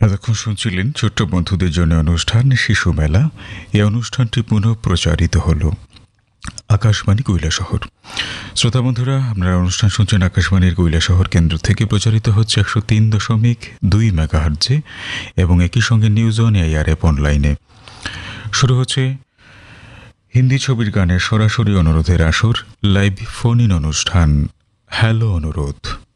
এতক্ষণ শুনছিলেন ছোট্ট বন্ধুদের জন্য অনুষ্ঠান শিশু মেলা। এই অনুষ্ঠানটি পুনঃ প্রচারিত হল আকাশবাণী কৈলাসহর। শ্রোতা বন্ধুরা, আপনারা অনুষ্ঠান শুনছেন আকাশবাণীর কৈলাসহর কেন্দ্র থেকে। প্রচারিত হচ্ছে 103.2 মেগাহার্টজে এবং একই সঙ্গে নিউজ অন এআইআরএফ অনলাইনে। শুরু হচ্ছে হিন্দি ছবির গানের সরাসরি অনুরোধের আসর, লাইভ ফোন ইন অনুষ্ঠান হ্যালো অনুরোধ।